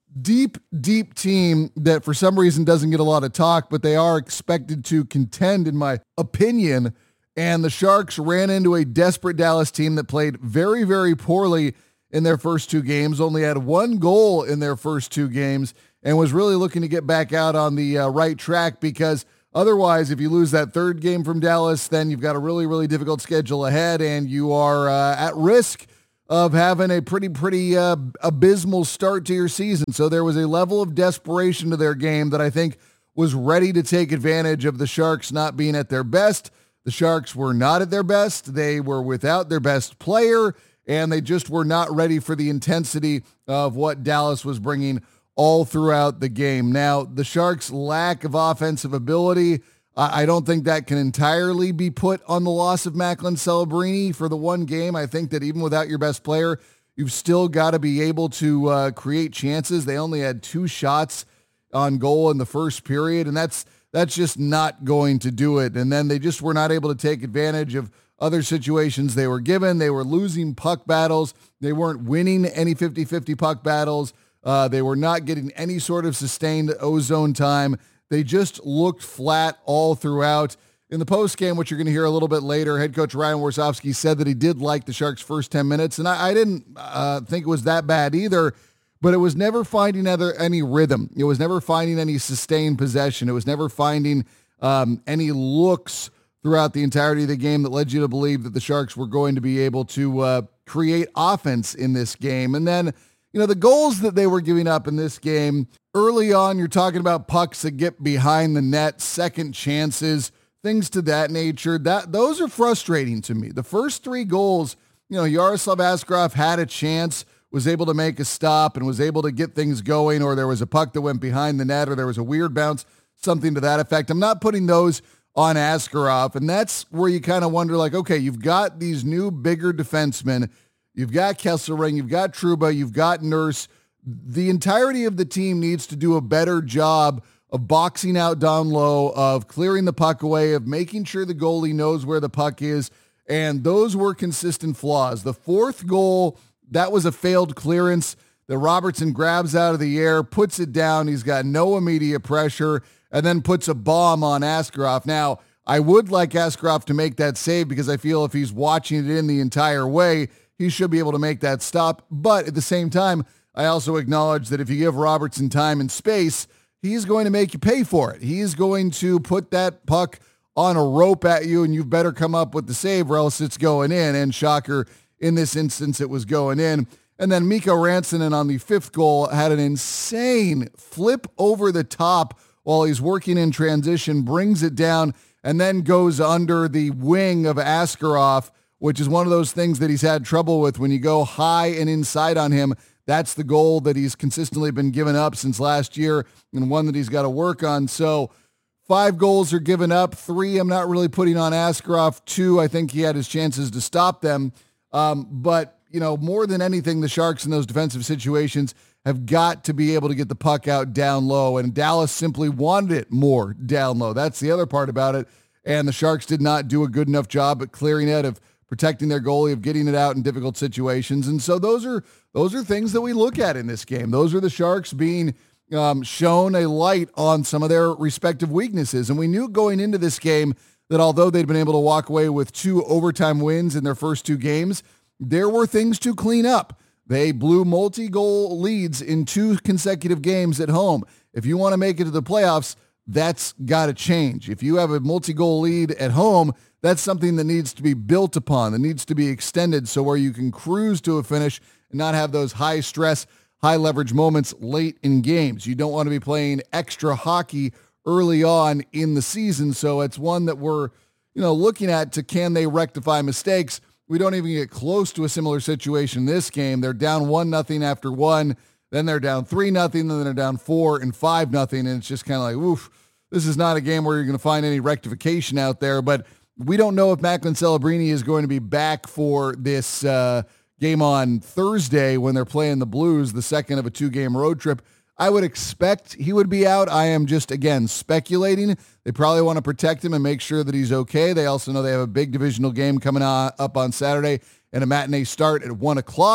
deep, deep team that for some reason doesn't get a lot of talk, but they are expected to contend, in my opinion. And the Sharks ran into a desperate Dallas team that played very, very poorly in their first two games, only had one goal in their first two games, and was really looking to get back out on the uh, right track, because otherwise, if you lose that third game from Dallas, then you've got a really, really difficult schedule ahead, and you are uh, at risk of having a pretty, pretty uh, abysmal start to your season. So there was a level of desperation to their game that I think was ready to take advantage of the Sharks not being at their best. The Sharks were not at their best. They were without their best player, and they just were not ready for the intensity of what Dallas was bringing all throughout the game. Now, the Sharks' lack of offensive ability, I don't think that can entirely be put on the loss of Macklin Celebrini for the one game. I think that even without your best player, you've still got to be able to uh, create chances. They only had two shots on goal in the first period, and that's that's just not going to do it. And then they just were not able to take advantage of other situations they were given. They were losing puck battles. They weren't winning any fifty-fifty puck battles. Uh, they were not getting any sort of sustained ozone time. They just looked flat all throughout. In the postgame, which you're going to hear a little bit later, head coach Ryan Warsofsky said that he did like the Sharks' first ten minutes, and I, I didn't uh, think it was that bad either, but it was never finding other, any rhythm. It was never finding any sustained possession. It was never finding um, any looks throughout the entirety of the game that led you to believe that the Sharks were going to be able to uh, create offense in this game. And then, you know, the goals that they were giving up in this game, early on, you're talking about pucks that get behind the net, second chances, things to that nature. That those are frustrating to me. The first three goals, you know, Yaroslav Askarov had a chance, was able to make a stop and was able to get things going, or there was a puck that went behind the net, or there was a weird bounce, something to that effect. I'm not putting those on Askarov, and that's where you kind of wonder, like, okay, you've got these new, bigger defensemen. You've got Kesselring, you've got Trouba, you've got Nurse. The entirety of the team needs to do a better job of boxing out down low, of clearing the puck away, of making sure the goalie knows where the puck is, and those were consistent flaws. The fourth goal, that was a failed clearance that Robertson grabs out of the air, puts it down, he's got no immediate pressure, and then puts a bomb on Askarov. Now, I would like Askarov to make that save, because I feel if he's watching it in the entire way, he should be able to make that stop. But at the same time, I also acknowledge that if you give Robertson time and space, he's going to make you pay for it. He's going to put that puck on a rope at you, and you've better come up with the save or else it's going in. And shocker, in this instance, it was going in. And then Mikko Rantanen on the fifth goal had an insane flip over the top while he's working in transition, brings it down, and then goes under the wing of Askarov, which is one of those things that he's had trouble with. When you go high and inside on him, that's the goal that he's consistently been giving up since last year, and one that he's got to work on. So five goals are given up. Three I'm not really putting on Askarov. Two, I think he had his chances to stop them. Um, but, you know, more than anything, the Sharks in those defensive situations have got to be able to get the puck out down low, and Dallas simply wanted it more down low. That's the other part about it, and the Sharks did not do a good enough job at clearing it, of protecting their goalie, of getting it out in difficult situations. And so those are those are things that we look at in this game. Those are the Sharks being um, shown a light on some of their respective weaknesses. And we knew going into this game that although they'd been able to walk away with two overtime wins in their first two games, there were things to clean up. They blew multi-goal leads in two consecutive games at home. If you want to make it to the playoffs, that's got to change. If you have a multi-goal lead at home, that's something that needs to be built upon, that needs to be extended, so where you can cruise to a finish and not have those high-stress, high-leverage moments late in games. You don't want to be playing extra hockey early on in the season, so it's one that we're, you know, looking at to, can they rectify mistakes? We don't even get close to a similar situation in this game. They're down one nothing after one, then they're down three nothing, then they're down four and five nothing, and it's just kind of like, oof, this is not a game where you're going to find any rectification out there. But we don't know if Macklin Celebrini is going to be back for this uh, game on Thursday when they're playing the Blues, the second of a two-game road trip. I would expect he would be out. I am just, again, speculating. They probably want to protect him and make sure that he's okay. They also know they have a big divisional game coming on, up on Saturday and a matinee start at one o'clock.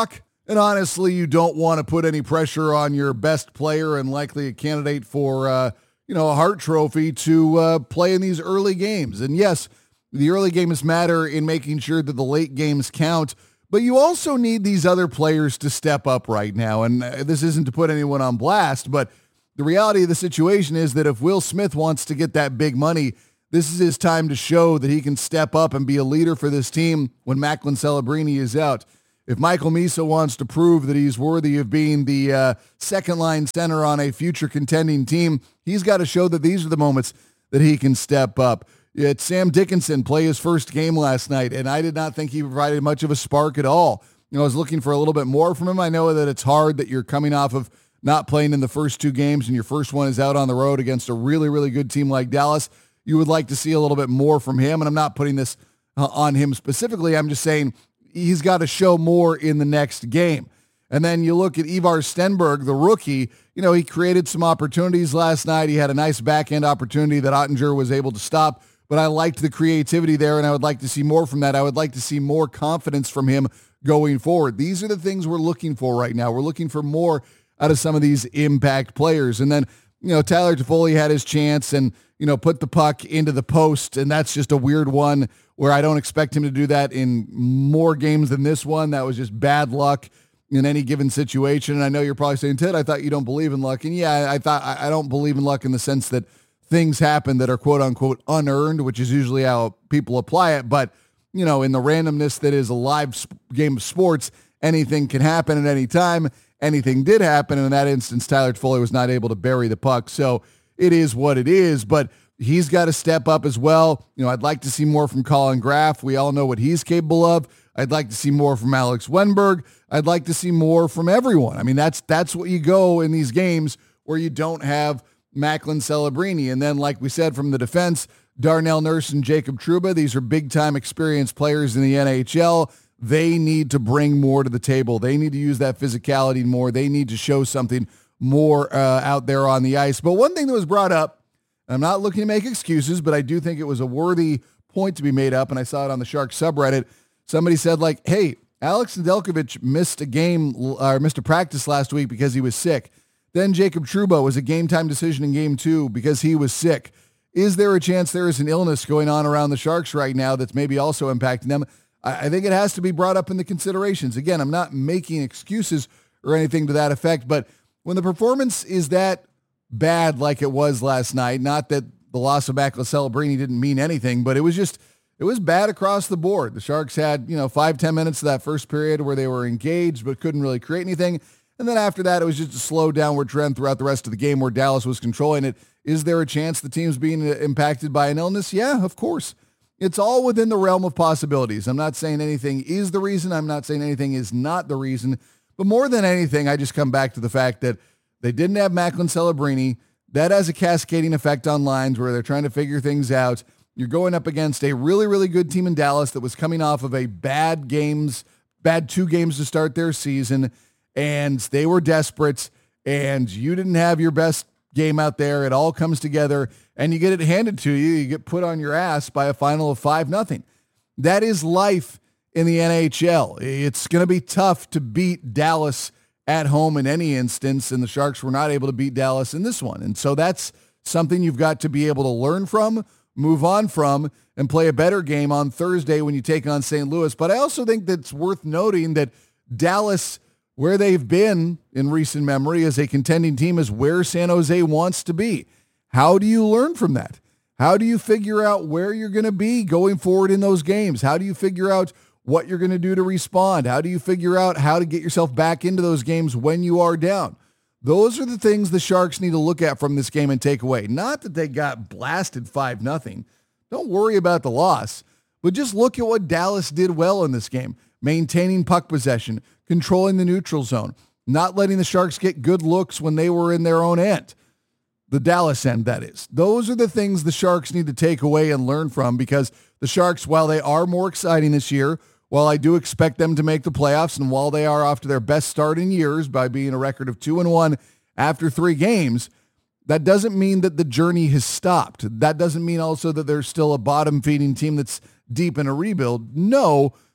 And honestly, you don't want to put any pressure on your best player and likely a candidate for, uh, you know, a Hart Trophy to uh, play in these early games. And yes, the early games matter in making sure that the late games count, but you also need these other players to step up right now. And uh, this isn't to put anyone on blast, but the reality of the situation is that if Will Smith wants to get that big money, this is his time to show that he can step up and be a leader for this team when Macklin Celebrini is out. If Michael Misa wants to prove that he's worthy of being the uh, second-line center on a future contending team, he's got to show that these are the moments that he can step up. It's Sam Dickinson play his first game last night, and I did not think he provided much of a spark at all. You know, I was looking for a little bit more from him. I know that it's hard that you're coming off of not playing in the first two games, and your first one is out on the road against a really, really good team like Dallas. You would like to see a little bit more from him, and I'm not putting this uh, on him specifically. I'm just saying he's got to show more in the next game. And then you look at Ivar Stenberg, the rookie. You know, he created some opportunities last night. He had a nice back-end opportunity that Ottinger was able to stop, but I liked the creativity there, and I would like to see more from that. I would like to see more confidence from him going forward. These are the things we're looking for right now. We're looking for more out of some of these impact players. And then, you know, Tyler Toffoli had his chance and, you know, put the puck into the post, and that's just a weird one where I don't expect him to do that in more games than this one. That was just bad luck in any given situation. And I know you're probably saying, Ted, I thought you don't believe in luck. And yeah, I thought I don't believe in luck in the sense that things happen that are quote unquote unearned, which is usually how people apply it. But, you know, in the randomness that is a live sp- game of sports, anything can happen at any time. Anything did happen. And in that instance, Tyler Toffoli was not able to bury the puck. So it is what it is, but he's got to step up as well. You know, I'd like to see more from Colin Graff. We all know what he's capable of. I'd like to see more from Alex Wenberg. I'd like to see more from everyone. I mean, that's that's what you go in these games where you don't have Macklin Celebrini. And then, like we said, from the defense, Darnell Nurse and Jacob Trouba, these are big-time experienced players in the N H L. They need to bring more to the table. They need to use that physicality more. They need to show something more uh, out there on the ice. But one thing that was brought up, I'm not looking to make excuses, but I do think it was a worthy point to be made up, and I saw it on the Sharks subreddit. Somebody said, like, hey, Alex Nedeljkovic missed a game or missed a practice last week because he was sick. Then Jacob Trouba was a game-time decision in game two because he was sick. Is there a chance there is an illness going on around the Sharks right now that's maybe also impacting them? I think it has to be brought up in the considerations. Again, I'm not making excuses or anything to that effect, but when the performance is that bad like it was last night, not that the loss of Macklin Celebrini didn't mean anything, but it was just, it was bad across the board. The Sharks had, you know, five, ten minutes of that first period where they were engaged but couldn't really create anything. And then after that, it was just a slow downward trend throughout the rest of the game where Dallas was controlling it. Is there a chance the team's being impacted by an illness? Yeah, of course. It's all within the realm of possibilities. I'm not saying anything is the reason. I'm not saying anything is not the reason. But more than anything, I just come back to the fact that they didn't have Macklin Celebrini. That has a cascading effect on lines where they're trying to figure things out. You're going up against a really, really good team in Dallas that was coming off of a bad games, bad two games to start their season, and they were desperate, and you didn't have your best game out there. It all comes together, and you get it handed to you. You get put on your ass by a final of five nothing. That is life in the N H L. It's going to be tough to beat Dallas at home in any instance, and the Sharks were not able to beat Dallas in this one. And so that's something you've got to be able to learn from, move on from, and play a better game on Thursday when you take on Saint Louis. But I also think that it's worth noting that Dallas, where they've been in recent memory as a contending team, is where San Jose wants to be. How do you learn from that? How do you figure out where you're going to be going forward in those games? How do you figure out what you're going to do to respond? How do you figure out how to get yourself back into those games when you are down? Those are the things the Sharks need to look at from this game and take away. Not that they got blasted five nothing. Don't worry about the loss, but just look at what Dallas did well in this game. Maintaining puck possession, controlling the neutral zone, not letting the Sharks get good looks when they were in their own end. The Dallas end, that is. Those are the things the Sharks need to take away and learn from, because the Sharks, while they are more exciting this year, while I do expect them to make the playoffs, and while they are off to their best start in years by being a record of two and one after three games, that doesn't mean that the journey has stopped. That doesn't mean also that they're still a bottom-feeding team that's deep in a rebuild. No,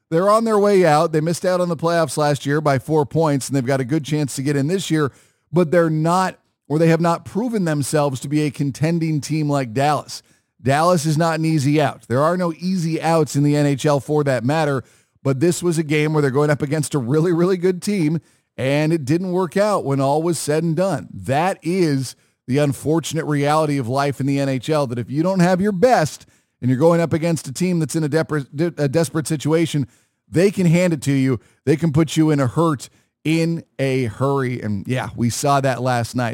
they're on their way out. They missed out on the playoffs last year by four points, and they've got a good chance to get in this year, but they're not, or they have not proven themselves to be a contending team like Dallas. Dallas is not an easy out. There are no easy outs in the N H L for that matter, but this was a game where they're going up against a really, really good team, and it didn't work out when all was said and done. That is the unfortunate reality of life in the N H L, that if you don't have your best and you're going up against a team that's in a, depre- a desperate situation, they can hand it to you. They can put you in a hurt in a hurry. And yeah, we saw that last night.